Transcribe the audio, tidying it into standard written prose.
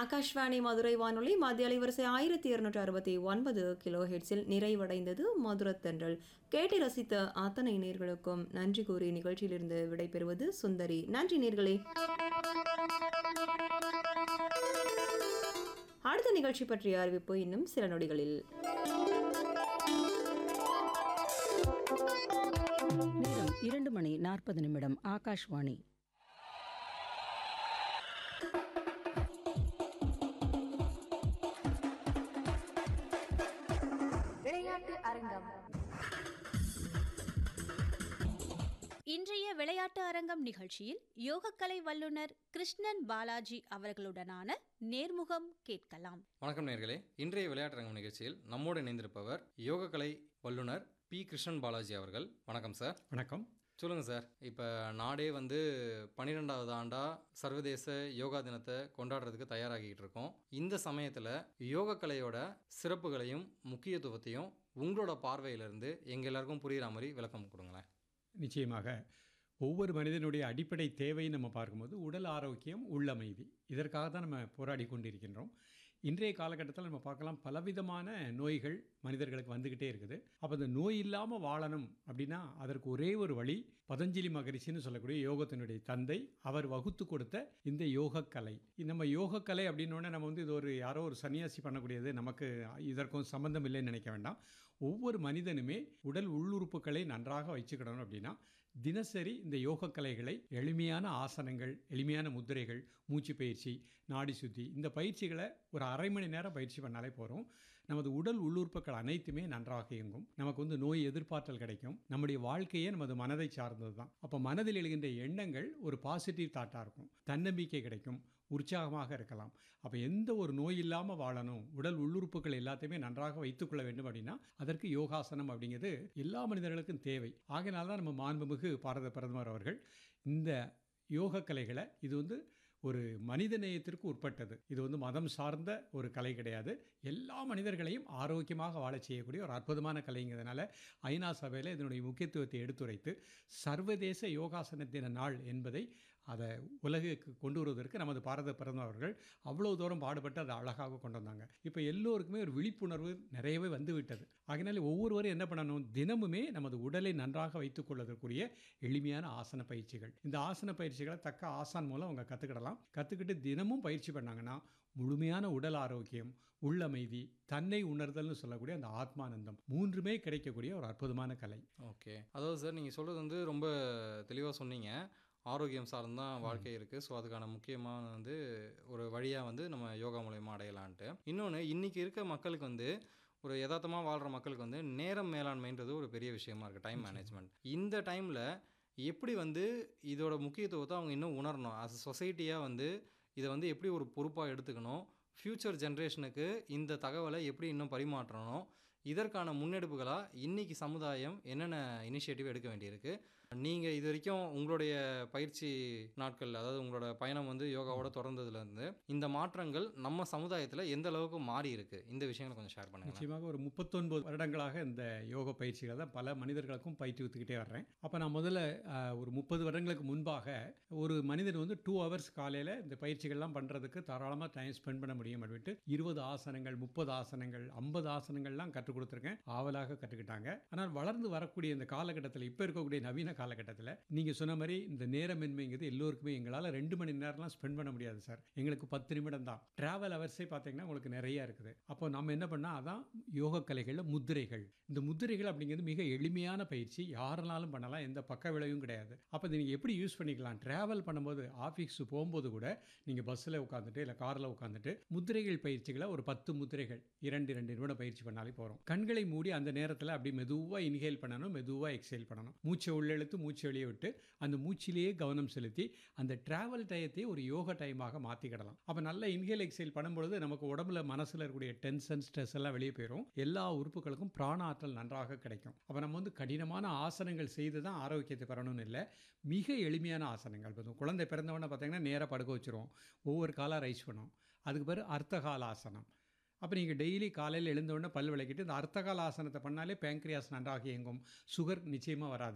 ஆகாஷ்வாணி மதுரை வானொலி மத்திய அலைவரிசை 1269 கிலோ ஹெட்ஸில் நிறைவடைந்தது மதுரத்தன்றல். கேட்டு ரசித்த அத்தனை நேர்களுக்கும் நன்றி கூறி நிகழ்ச்சியிலிருந்து விடைபெறுவது சுந்தரி. நன்றி நேர்களே. அடுத்த நிகழ்ச்சி பற்றிய அறிவிப்பு இன்னும் சில நொடிகளில். நேரம் 2:40 ஆகாஷ்வாணி. விளையாட்டு அரங்கம். இன்றைய விளையாட்டு அரங்கம் நிகழ்ச்சியில் யோகக்கலை வல்லுநர் கிருஷ்ணன் பாலாஜி அவர்களுடனான நேர்முகம் கேட்கலாம். வணக்கம் நேர்களே. இன்றைய விளையாட்டு அரங்கம் நிகழ்ச்சியில் நம்மோடு இணைந்திருப்பவர் யோகக்கலை வல்லுநர் பி கிருஷ்ணன் பாலாஜி அவர்கள். வணக்கம் சார். வணக்கம். சொல்லுங்கள் சார், இப்போ நாடே 12வது ஆண்டாக சர்வதேச யோகா தினத்தை கொண்டாடுறதுக்கு தயாராகிக்கிட்டு இருக்கோம். இந்த சமயத்தில் யோகக்கலையோட சிறப்புகளையும் முக்கியத்துவத்தையும் உங்களோட பார்வையிலிருந்து எங்கள் எல்லாருக்கும் புரிகிற மாதிரி விளக்கம் கொடுங்களேன். நிச்சயமாக ஒவ்வொரு மனிதனுடைய அடிப்படை தேவை நம்ம பார்க்கும்போது உடல் ஆரோக்கியம், உள்ளமைதி, இதற்காக தான் நம்ம போராடி கொண்டிருக்கின்றோம். இன்றைய காலகட்டத்தில் நம்ம பார்க்கலாம், பலவிதமான நோய்கள் மனிதர்களுக்கு வந்துக்கிட்டே இருக்குது. அப்போ அந்த நோய் இல்லாமல் வாழணும் அப்படின்னா அதற்கு ஒரே ஒரு வழி, பதஞ்சலி மகரிஷின்னு சொல்லக்கூடிய யோகத்தினுடைய தந்தை அவர் வகுத்து கொடுத்த இந்த யோகக்கலை. நம்ம யோகக்கலை அப்படின்னோடனே நம்ம இது யாரோ ஒரு சன்னியாசி பண்ணக்கூடியது, நமக்கு இதற்கும் சம்பந்தம் இல்லைன்னு நினைக்க வேண்டாம். ஒவ்வொரு மனிதனுமே உடல் உள்ளுறுப்புகளை நன்றாக வச்சுக்கிடணும் அப்படின்னா தினசரி இந்த யோகக்கலைகளை, எளிமையான ஆசனங்கள், எளிமையான முத்திரைகள், மூச்சு பயிற்சி, நாடி சுத்தி, இந்த பயிற்சிகளை ஒரு அரை மணி நேரம் பயிற்சி பண்ணாலே போகிறோம். நமது உடல் உள்ளுறுப்புகள் அனைத்துமே நன்றாக இயங்கும். நமக்கு நோய் எதிர்ப்பாற்றல் கிடைக்கும். நம்முடைய வாழ்க்கையே நமது மனதை சார்ந்தது தான். அப்போ மனதில் எழுகின்ற எண்ணங்கள் ஒரு பாசிட்டிவ் தாட்டாக இருக்கும். தன்னம்பிக்கை கிடைக்கும், உற்சாகமாக இருக்கலாம். அப்போ எந்த ஒரு நோய் இல்லாமல் வாழணும், உடல் உள்ளுறுப்புகள் எல்லாத்தையுமே நன்றாக வைத்துக்கொள்ள வேண்டும் அப்படின்னா அதற்கு யோகாசனம் அப்படிங்கிறது எல்லா மனிதர்களுக்கும் தேவை. ஆகையினால தான் நம்ம மாண்புமிகு பாரத பிரதமர் அவர்கள் இந்த யோகக்கலைகளை, இது ஒரு மனித நேயத்திற்கு உட்பட்டது, இது மதம் சார்ந்த ஒரு கலை கிடையாது, எல்லா மனிதர்களையும் ஆரோக்கியமாக வாழச் செய்யக்கூடிய ஒரு அற்புதமான கலைங்கிறதுனால ஐநா சபையில் இதனுடைய முக்கியத்துவத்தை எடுத்துரைத்து சர்வதேச யோகாசன தின நாள் என்பதை அதை உலகுக்கு கொண்டு வருவதற்கு நமது பாரத பிரதமர் அவர்கள் அவ்வளோ தூரம் பாடுபட்டு அதை அழகாக கொண்டு வந்தாங்க. இப்போ எல்லோருக்குமே ஒரு விழிப்புணர்வு நிறையவே வந்துவிட்டது. ஆகினால ஒவ்வொருவரும் என்ன பண்ணணும், தினமுமே நமது உடலை நன்றாக வைத்துக் கொள்வதற்குரிய எளிமையான ஆசன பயிற்சிகள், இந்த ஆசன பயிற்சிகளை தக்க ஆசான் மூலம் அவங்க கற்றுக்கிடலாம். கற்றுக்கிட்டு தினமும் பயிற்சி பண்ணாங்கன்னா முழுமையான உடல் ஆரோக்கியம், உள்ளமைதி, தன்னை உணர்தல்னு சொல்லக்கூடிய அந்த ஆத்மானந்தம் மூன்றுமே கிடைக்கக்கூடிய ஒரு அற்புதமான கலை. ஓகே, அதாவது சார் நீங்கள் சொல்கிறது ரொம்ப தெளிவாக சொன்னீங்க. ஆரோக்கியம் சார்ந்தான் வாழ்க்கை இருக்குது. ஸோ அதுக்கான முக்கியமான ஒரு வழியாக நம்ம யோகா மூலயமா அடையலான்ட்டு. இன்னொன்று, இன்றைக்கி இருக்க மக்களுக்கு ஒரு யதார்த்தமாக வாழ்கிற மக்களுக்கு நேரம் மேலாண்மைன்றது ஒரு பெரிய விஷயமா இருக்குது, டைம் மேனேஜ்மெண்ட். இந்த டைமில் எப்படி இதோட முக்கியத்துவத்தை அவங்க இன்னும் உணரணும், அஸ் அ சொசைட்டியாக இதை எப்படி ஒரு பொறுப்பாக எடுத்துக்கணும், ஃப்யூச்சர் ஜென்ரேஷனுக்கு இந்த தகவலை எப்படி இன்னும் பரிமாற்றணும், இதற்கான முன்னெடுப்புகளாக இன்றைக்கி சமுதாயம் என்னென்ன இனிஷியேட்டிவ் எடுக்க வேண்டியிருக்கு. நீங்கள் இது வரைக்கும் உங்களுடைய பயிற்சி நாட்கள், அதாவது உங்களோட பயணம் யோகாவோட தொடர்ந்ததுலேருந்து இந்த மாற்றங்கள் நம்ம சமுதாயத்தில் எந்த அளவுக்கு மாறி இருக்குது, இந்த விஷயங்களை கொஞ்சம் ஷேர் பண்ணுங்கள். நிச்சயமாக ஒரு 39 வருடங்களாக இந்த யோக பயிற்சிகளை தான் பல மனிதர்களுக்கும் பயிற்றுவித்துக்கிட்டே வர்றேன். அப்போ நான் முதல்ல ஒரு 30 வருடங்களுக்கு முன்பாக ஒரு மனிதன் 2 hours காலையில் இந்த பயிற்சிகள்லாம் பண்ணுறதுக்கு தாராளமாக டைம் ஸ்பெண்ட் பண்ண முடியும் அப்படின்ட்டு 20 ஆசனங்கள், 30 ஆசனங்கள், 50 ஆசனங்கள்லாம் கற்றுக் கொடுத்துருக்கேன். ஆவலாக கற்றுக்கிட்டாங்க. ஆனால் வளர்ந்து வரக்கூடிய இந்த காலகட்டத்தில், இப்போ இருக்கக்கூடிய நவீன காலகட்டத்தில் நீங்கள் சொன்ன மாதிரி இந்த நேரமின்மைங்கிறது எல்லோருக்குமே, எங்களால் 2 மணி நேரம்லாம் ஸ்பெண்ட் பண்ண முடியாது சார், எங்களுக்கு 10 நிமிடம் தான். ட்ராவல் அவர்ஸே பார்த்தீங்கன்னா உங்களுக்கு நிறைய இருக்குது. அப்போ நம்ம என்ன பண்ணால், அதான் யோக கலைகளில் முத்திரைகள். இந்த முத்திரைகள் அப்படிங்கிறது மிக எளிமையான பயிற்சி, யாருனாலும் பண்ணலாம், எந்த பக்க விளைவும் கிடையாது. அப்போ நீங்கள் எப்படி யூஸ் பண்ணிக்கலாம், ட்ராவல் பண்ணும்போது, ஆஃபீஸ் போகும்போது கூட நீங்கள் பஸ்ஸில் உட்காந்துட்டு இல்லை காரில் உட்காந்துட்டு முத்திரைகள் பயிற்சிகளை ஒரு 10 முத்திரைகள் 2 நிமிடம் பயிற்சி பண்ணாலே போகிறோம். கண்களை மூடி அந்த நேரத்தில் அப்படி மெதுவாக இன்ஹேல் பண்ணணும், மெதுவாக எக்ஸேல் பண்ணணும். மூச்சை உள்ளெழுத்து மூச்சு வெளியே விட்டு அந்த மூச்சிலேயே கவனம் செலுத்தி அந்த டிராவல் டயத்தை ஒரு யோகா டைமாக மாற்றிக்கிடலாம். அப்போ நல்லா இன்ஹேல் எக்ஸேல் பண்ணும்பொழுது நமக்கு உடம்புல மனசில் இருக்கக்கூடிய டென்ஷன், ஸ்ட்ரெஸ் எல்லாம் வெளியே போயிடும். எல்லா உறுப்புகளுக்கும் பிராண ஆற்றல் நன்றாக கிடைக்கும். அப்போ நம்ம கடினமான ஆசனங்கள் செய்து தான் ஆரோக்கியத்தை பெறணும்னு இல்லை, மிக எளிமையான ஆசனங்கள். குழந்தை பிறந்தவொடனே பார்த்தீங்கன்னா நேராக படுக்க வச்சுருவோம், ஒவ்வொரு காலாக ரைஸ் பண்ணுவோம். அதுக்கு பிறகு அர்த்தகால ஆசனம். அப்போ நீங்கள் டெய்லி காலையில் எழுந்தவுடனே பல் விளக்கிட்டு இந்த அர்த்தகால ஆசனத்தை பண்ணாலே பேங்க்ரியாஸ் நன்றாக இயங்கும், சுகர் நிச்சயமாக வராது.